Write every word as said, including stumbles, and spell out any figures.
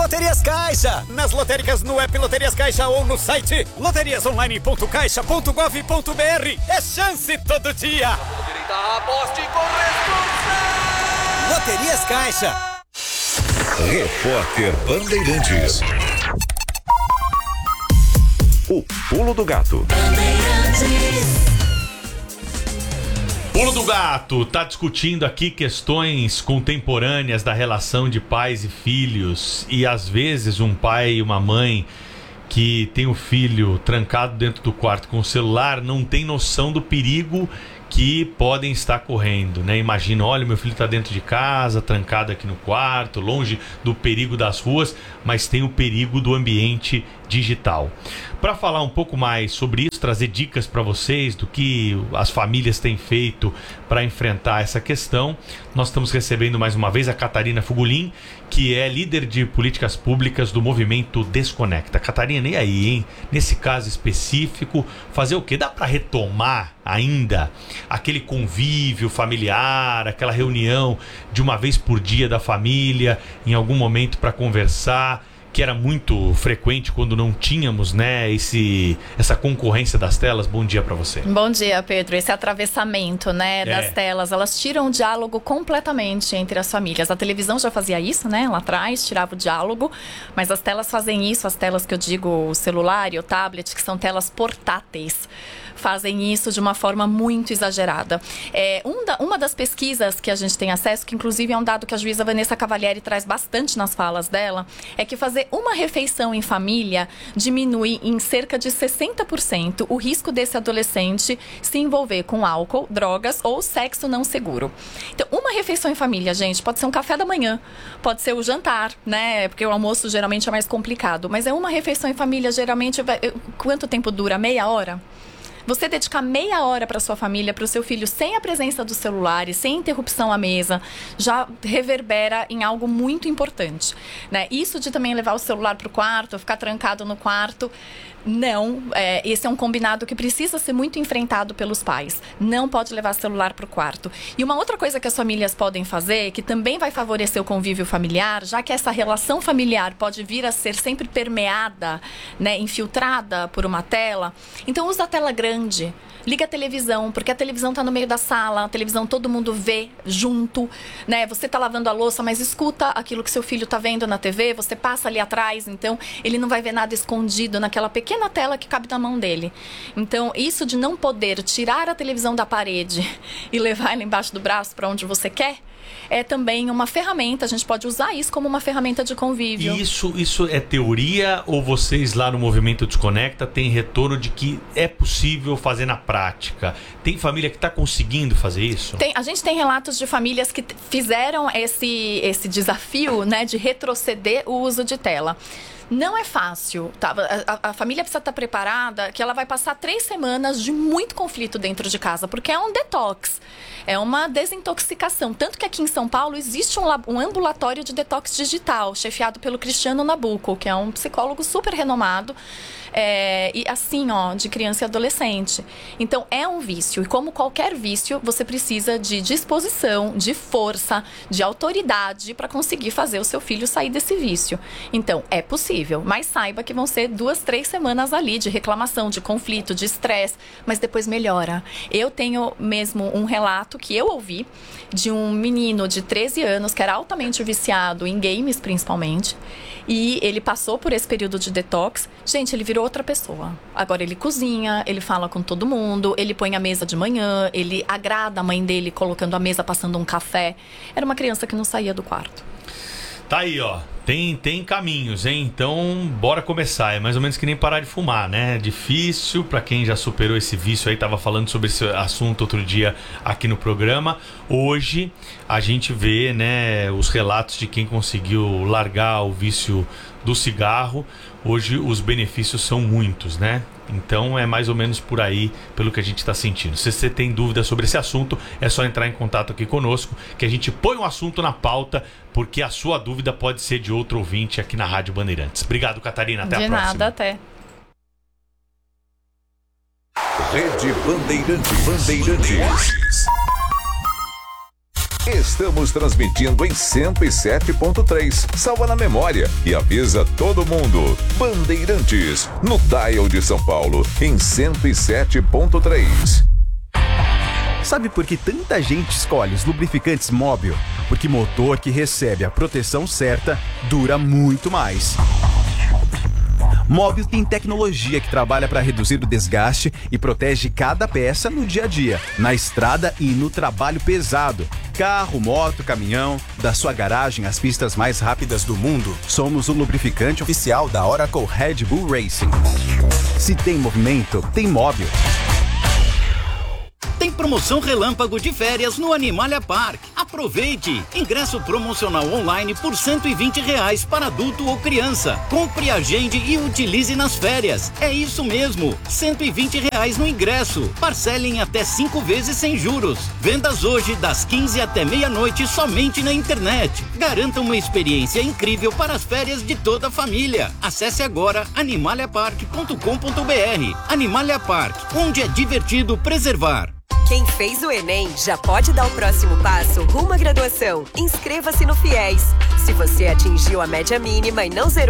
Loterias Caixa. Nas lotéricas, no app Loterias Caixa ou no site loterias online ponto caixa ponto gov ponto br. É chance todo dia. Direita, aposte com responsa. Loterias Caixa. Repórter Bandeirantes. O Pulo do Gato. Pulo do Gato tá discutindo aqui questões contemporâneas da relação de pais e filhos. E às vezes um pai e uma mãe que tem o filho trancado dentro do quarto com o celular não tem noção do perigo que podem estar correndo, né? Imagina, olha, meu filho está dentro de casa, trancado aqui no quarto, longe do perigo das ruas, mas tem o perigo do ambiente digital. Para falar um pouco mais sobre isso, trazer dicas para vocês do que as famílias têm feito para enfrentar essa questão, nós estamos recebendo mais uma vez a Catarina Fugulin, que é líder de políticas públicas do movimento Desconecta. Catarina, e aí, hein? Nesse caso específico, fazer o quê? Dá para retomar ainda aquele convívio familiar, aquela reunião de uma vez por dia da família, em algum momento para conversar, que era muito frequente quando não tínhamos, né, esse, essa concorrência das telas? Bom dia para você. Bom dia, Pedro. Esse atravessamento, né, das É. telas, elas tiram o diálogo completamente entre as famílias. A televisão já fazia isso, né, lá atrás, tirava o diálogo, mas as telas fazem isso, as telas que eu digo, o celular e o tablet, que são telas portáteis, fazem isso de uma forma muito exagerada. É, um da, uma das pesquisas que a gente tem acesso, que inclusive é um dado que a juíza Vanessa Cavalieri traz bastante nas falas dela, é que fazer uma refeição em família diminui em cerca de sessenta por cento o risco desse adolescente se envolver com álcool, drogas ou sexo não seguro. Então, uma refeição em família, gente, pode ser um café da manhã, pode ser o jantar, né? Porque o almoço geralmente é mais complicado, mas é uma refeição em família, geralmente, vai, quanto tempo dura? Meia hora? Você dedicar meia hora para sua família, para o seu filho, sem a presença do celular e sem interrupção à mesa, já reverbera em algo muito importante, né? Isso de também levar o celular para o quarto, ficar trancado no quarto, não. É, esse é um combinado que precisa ser muito enfrentado pelos pais. Não pode levar celular para o quarto. E uma outra coisa que as famílias podem fazer, que também vai favorecer o convívio familiar, já que essa relação familiar pode vir a ser sempre permeada, né, infiltrada por uma tela, então usa a tela grande. Liga a televisão, porque a televisão está no meio da sala, a televisão todo mundo vê junto, né? Você está lavando a louça, mas escuta aquilo que seu filho está vendo na T V, você passa ali atrás, então ele não vai ver nada escondido naquela pequena tela que cabe na mão dele. Então, isso de não poder tirar a televisão da parede e levar ela embaixo do braço para onde você quer, é também uma ferramenta, a gente pode usar isso como uma ferramenta de convívio. E isso, isso é teoria ou vocês lá no Movimento Desconecta têm retorno de que é possível fazer na prática? Tem família que está conseguindo fazer isso? Tem, a gente tem relatos de famílias que t- fizeram esse, esse desafio, né, de retroceder o uso de tela. Não é fácil, tá? A, a, a família precisa estar preparada que ela vai passar três semanas de muito conflito dentro de casa, porque é um detox, é uma desintoxicação. Tanto que aqui em São Paulo existe um, lab, um ambulatório de detox digital, chefiado pelo Cristiano Nabuco, que é um psicólogo super renomado, é, e assim, ó, de criança e adolescente. Então, é um vício. E como qualquer vício, você precisa de disposição, de força, de autoridade para conseguir fazer o seu filho sair desse vício. Então, é possível. Mas saiba que vão ser duas, três semanas ali de reclamação, de conflito, de estresse. Mas depois melhora. Eu tenho mesmo um relato que eu ouvi de um menino de treze anos que era altamente viciado em games, principalmente. E ele passou por esse período de detox. Gente, ele virou outra pessoa. Agora ele cozinha, ele fala com todo mundo, ele põe a mesa de manhã, ele agrada a mãe dele colocando a mesa, passando um café. Era uma criança que não saía do quarto. Tá aí, ó. Tem, tem caminhos, hein? Então, bora começar. É mais ou menos que nem parar de fumar, né? Difícil pra quem já superou esse vício aí. Tava falando sobre esse assunto outro dia aqui no programa. Hoje, a gente vê, né, os relatos de quem conseguiu largar o vício do cigarro. Hoje, os benefícios são muitos, né? Então, é mais ou menos por aí, pelo que a gente está sentindo. Se você tem dúvida sobre esse assunto, é só entrar em contato aqui conosco, que a gente põe o assunto na pauta, porque a sua dúvida pode ser de outro ouvinte aqui na Rádio Bandeirantes. Obrigado, Catarina. Até a próxima. De nada, até. Rede Bandeirantes. Bandeirantes. Estamos transmitindo em cento e sete ponto três. Salva na memória e avisa todo mundo. Bandeirantes, no dial de São Paulo, em cento e sete ponto três. Sabe por que tanta gente escolhe os lubrificantes Móbil? Porque motor que recebe a proteção certa dura muito mais. Móbil tem tecnologia que trabalha para reduzir o desgaste e protege cada peça no dia a dia, na estrada e no trabalho pesado. Carro, moto, caminhão, da sua garagem às pistas mais rápidas do mundo, somos o lubrificante oficial da Oracle Red Bull Racing. Se tem movimento, tem Móbil. Tem promoção relâmpago de férias no Animalia Park. Aproveite! Ingresso promocional online por cento e vinte reais para adulto ou criança. Compre, agende e utilize nas férias. É isso mesmo, cento e vinte reais no ingresso. Parcelem até cinco vezes sem juros. Vendas hoje das quinze até meia-noite somente na internet. Garanta uma experiência incrível para as férias de toda a família. Acesse agora animalia park ponto com ponto br. Animalia Park, onde é divertido preservar. Quem fez o Enem já pode dar o próximo passo rumo à graduação. Inscreva-se no FIES. Se você atingiu a média mínima e não zerou